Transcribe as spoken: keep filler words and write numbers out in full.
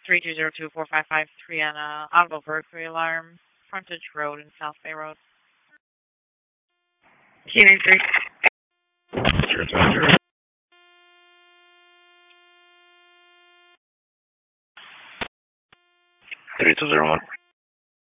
three two zero two four five five three on a audible burglary alarm, Frontage Road in South Bay Road. T N A three. Sure, sure. three two zero one.